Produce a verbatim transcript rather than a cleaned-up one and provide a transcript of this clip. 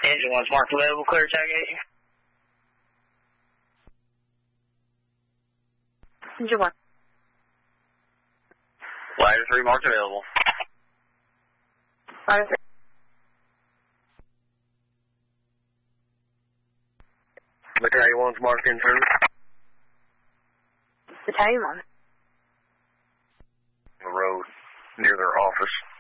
Engine one's marked available, clear tag eight. Engine one. Ladder three marked available. Ladder three. Battalion one's marked in service. Battalion one. The road near their office.